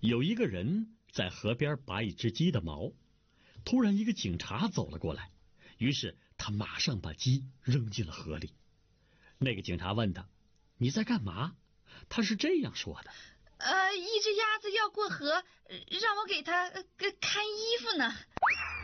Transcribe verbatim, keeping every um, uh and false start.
有一个人在河边拔一只鸡的毛，突然一个警察走了过来，于是他马上把鸡扔进了河里。那个警察问他：“你在干嘛？”他是这样说的：“ 呃，一只鸭子要过河，让我给它、呃、看衣服呢。”